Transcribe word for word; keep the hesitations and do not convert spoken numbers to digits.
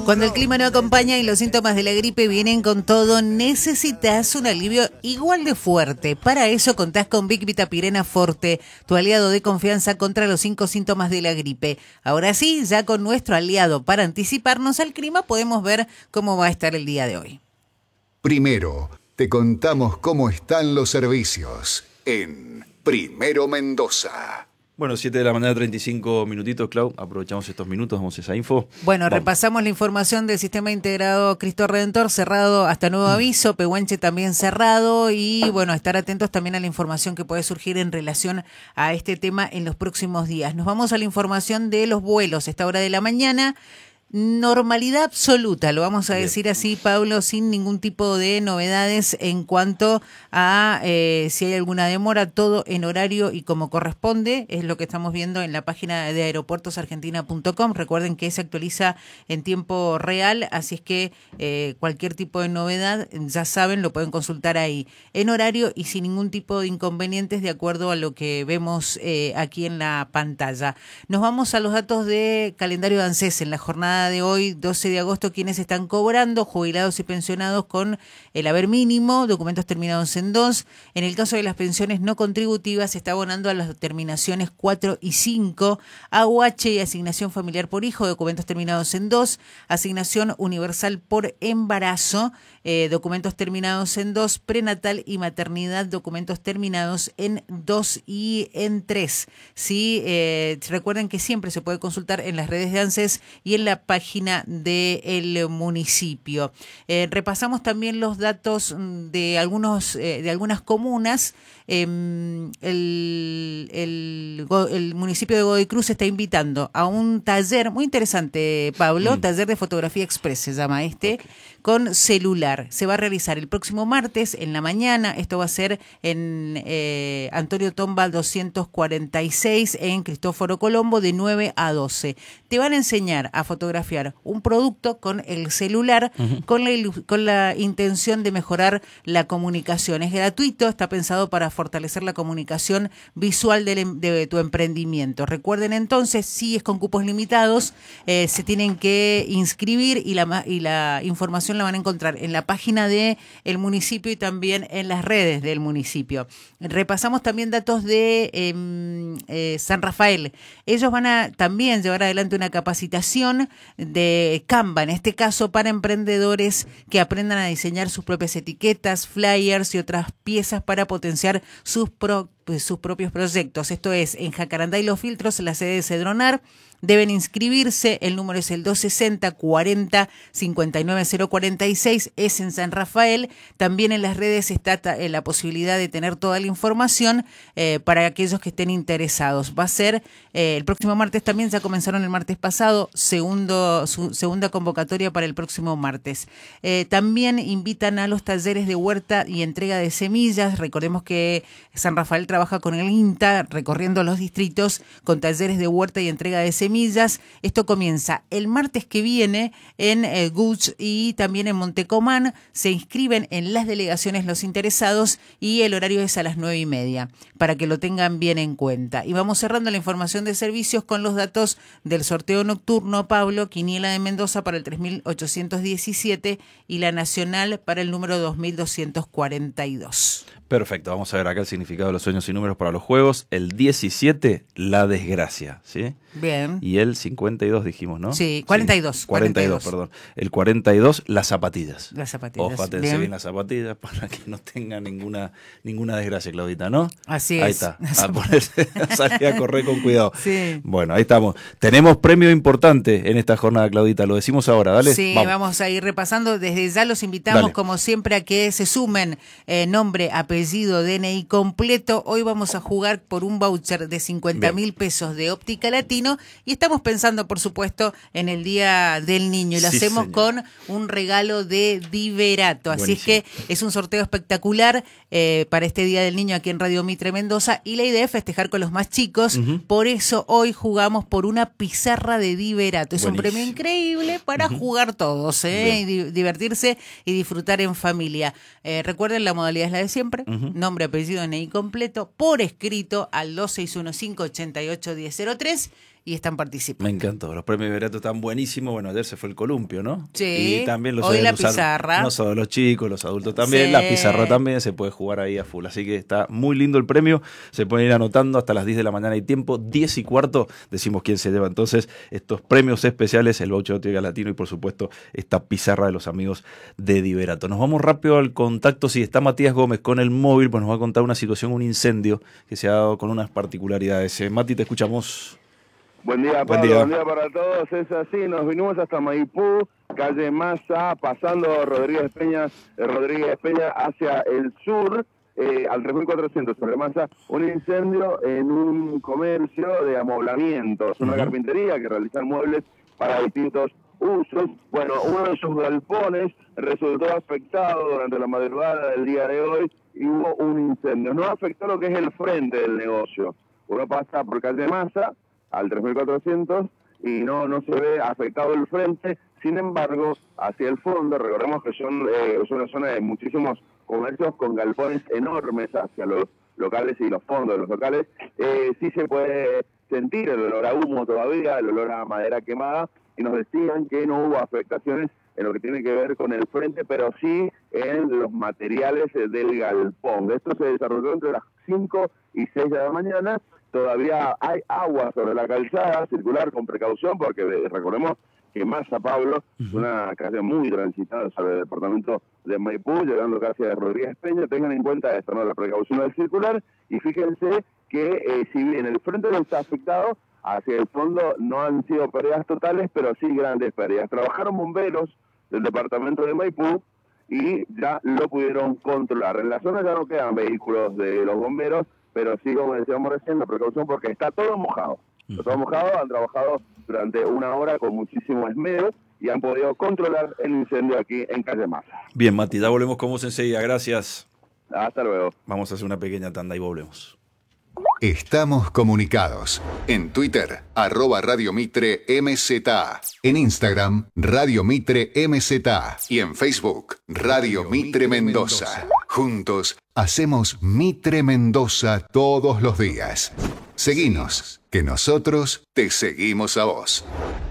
Cuando el clima no acompaña y los síntomas de la gripe vienen con todo, necesitas un alivio igual de fuerte. Para eso contás con Vic Vitapirena Forte, tu aliado de confianza contra los cinco síntomas de la gripe. Ahora sí, ya con nuestro aliado para anticiparnos al clima, podemos ver cómo va a estar el día de hoy. Primero, te contamos cómo están los servicios en Primero Mendoza. Bueno, siete de la mañana, treinta y cinco minutitos, Clau. Aprovechamos estos minutos, damos esa info. Bueno, Vamos. Repasamos la información del Sistema Integrado Cristo Redentor, cerrado hasta nuevo aviso, Pehuenche también cerrado, y bueno, estar atentos también a la información que puede surgir en relación a este tema en los próximos días. Nos vamos a la información de los vuelos, esta hora de la mañana. Normalidad absoluta, lo vamos a Bien. decir así, Pablo, sin ningún tipo de novedades en cuanto a eh, si hay alguna demora, todo en horario y como corresponde, es lo que estamos viendo en la página de aeropuertos argentina punto com. Recuerden que se actualiza en tiempo real, así es que eh, cualquier tipo de novedad, ya saben, lo pueden consultar ahí, en horario y sin ningún tipo de inconvenientes de acuerdo a lo que vemos eh, aquí en la pantalla. Nos vamos a los datos de calendario de ANSES en la jornada de hoy, doce de agosto, quienes están cobrando, jubilados y pensionados con el haber mínimo, documentos terminados en dos. En el caso de las pensiones no contributivas, se está abonando a las terminaciones cuatro y cinco, A U H y asignación familiar por hijo, documentos terminados en dos, asignación universal por embarazo, eh, documentos terminados en dos, prenatal y maternidad, documentos terminados en dos y en tres. Sí, eh, recuerden que siempre se puede consultar en las redes de ANSES y en la página del municipio. Eh, repasamos también los datos de algunos eh, de algunas comunas. Eh, el, el, el municipio de Godoy Cruz está invitando a un taller muy interesante, Pablo, mm. taller de fotografía express se llama este, okay. con celular. Se va a realizar el próximo martes en la mañana. Esto va a ser en eh, Antonio Tomba doscientos cuarenta y seis en Cristóforo Colombo de nueve a doce. Te van a enseñar a fotografiar un producto con el celular, uh-huh. con, la, con la intención de mejorar la comunicación. Es gratuito, está pensado para fortalecer la comunicación visual de, de tu emprendimiento. Recuerden entonces, si es con cupos limitados, eh, se tienen que inscribir y la, y la información la van a encontrar en la página del municipio y también en las redes del municipio. Repasamos también datos de eh, eh, San Rafael. Ellos van a también llevar adelante una capacitación de Canva, en este caso para emprendedores que aprendan a diseñar sus propias etiquetas, flyers y otras piezas para potenciar sus, pro, pues, sus propios proyectos. Esto es en Jacarandá y Los Filtros, la sede de Cedronar. Deben inscribirse, el número es el dos sesenta, cuarenta, cincuenta y nueve cero cuarenta y seis, es en San Rafael. También en las redes está eh, la posibilidad de tener toda la información eh, para aquellos que estén interesados. Va a ser eh, el próximo martes también, ya comenzaron el martes pasado, segundo, su, segunda convocatoria para el próximo martes. Eh, también invitan a los talleres de huerta y entrega de semillas. Recordemos que San Rafael trabaja con el INTA, recorriendo los distritos con talleres de huerta y entrega de semillas. Semillas. Esto comienza el martes que viene en eh, Guch y también en Montecomán. Se inscriben en las delegaciones los interesados y el horario es a las nueve y media, para que lo tengan bien en cuenta. Y vamos cerrando la información de servicios con los datos del sorteo nocturno, Pablo, quiniela de Mendoza para el tres mil ochocientos diecisiete y la nacional para el número dos mil doscientos cuarenta y dos. Perfecto, vamos a ver acá el significado de los sueños y números para los juegos. El diecisiete, la desgracia, ¿sí? Bien. Y el cincuenta y dos dijimos, ¿no? Sí, cuarenta y dos. Sí, cuarenta y dos, perdón. El cuarenta y dos, las zapatillas. Las zapatillas. Ojo, atención bien. bien las zapatillas para que no tenga ninguna ninguna desgracia, Claudita, ¿no? Así ahí es. Ahí está, a ponerse, a salir a correr con cuidado. Sí. Bueno, ahí estamos. Tenemos premio importante en esta jornada, Claudita, lo decimos ahora, dale. Sí, vamos, vamos a ir repasando. Desde ya los invitamos, dale. Como siempre, a que se sumen eh, nombre, apellido, D N I completo. Hoy vamos a jugar por un voucher de cincuenta mil pesos de Óptica Latino y estamos pensando, por supuesto, en el Día del Niño y lo sí, hacemos señor. Con un regalo de Diverato. Así Buenísimo. Es que es un sorteo espectacular eh, para este Día del Niño aquí en Radio Mitre Mendoza y la idea es festejar con los más chicos. Uh-huh. Por eso hoy jugamos por una pizarra de Diverato. Es Buenísimo. Un premio increíble para uh-huh. jugar todos, ¿eh? y di- divertirse y disfrutar en familia. Eh, recuerden, la modalidad es la de siempre. Uh-huh. Nombre, apellido, D N I completo, por escrito al dos seis uno cinco, ocho ocho uno cero cero tres. y están participando. Me encantó. Los premios Liberato están buenísimos. Bueno, ayer se fue el columpio, ¿no? Sí. Y también los Hoy la usar, pizarra. no solo los chicos, los adultos también. Sí. La pizarra también se puede jugar ahí a full. Así que está muy lindo el premio. Se pueden ir anotando hasta las diez de la mañana y tiempo. diez y cuarto decimos quién se lleva entonces estos premios especiales, el voucher de Óptica Latino y por supuesto esta pizarra de los amigos de Liberato. Nos vamos rápido al contacto. Si está Matías Gómez con el móvil, pues nos va a contar una situación, un incendio que se ha dado con unas particularidades. Eh, Mati, te escuchamos. Buen día, Buen Pablo. día. Buen día para todos. Es así, nos vinimos hasta Maipú, calle Massa, pasando Rodríguez Peña, eh, Rodríguez Peña hacia el sur, eh, al tres mil cuatrocientos sobre Massa, un incendio en un comercio de amoblamientos, una Uh-huh. carpintería que realizan muebles para distintos usos. Bueno, uno de sus galpones resultó afectado durante la madrugada del día de hoy y hubo un incendio. No afectó lo que es el frente del negocio. Uno pasa por calle Massa al tres mil cuatrocientos y no no se ve afectado el frente. Sin embargo, hacia el fondo, recordemos que son eh, es una zona de muchísimos comercios con galpones enormes hacia los locales y los fondos de los locales, eh, sí se puede sentir el olor a humo todavía, el olor a madera quemada, y nos decían que no hubo afectaciones en lo que tiene que ver con el frente, pero sí en los materiales del galpón. Esto se desarrolló entre las cinco y seis de la mañana. Todavía hay agua sobre la calzada, circular con precaución, porque recordemos que Massa, Pablo, es una calle muy transitada sobre el departamento de Maipú, llegando casi a Rodríguez Peña. Tengan en cuenta esto, ¿no? La precaución del circular, y fíjense que eh, si bien el frente no está afectado, hacia el fondo no han sido pérdidas totales, pero sí grandes pérdidas. Trabajaron bomberos del departamento de Maipú y ya lo pudieron controlar. En la zona ya no quedan vehículos de los bomberos, pero sí, como decíamos recién, la precaución porque está todo mojado. Está todo mojado, han trabajado durante una hora con muchísimo esmero y han podido controlar el incendio aquí en Calle Massa. Bien, Mati, ya volvemos con vos enseguida. Gracias. Hasta luego. Vamos a hacer una pequeña tanda y volvemos. Estamos comunicados. En Twitter, arroba Radio Mitre M Z. En Instagram, Radio Mitre M Z. Y en Facebook, Radio Mitre Mendoza. Juntos, hacemos Mitre Mendoza todos los días. Seguinos, que nosotros te seguimos a vos.